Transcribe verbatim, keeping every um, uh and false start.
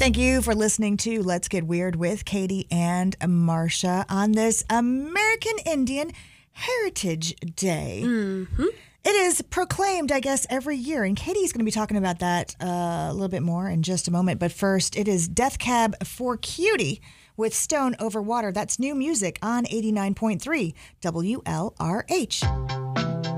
Thank you for listening to Let's Get Weird with Katie and Marsha on this American Indian Heritage Day. Mm-hmm. It is proclaimed, I guess, every year, and Katie's going to be talking about that uh, a little bit more in just a moment. But first, it is Death Cab for Cutie with Stone Over Water. That's new music on eighty-nine point three W L R H.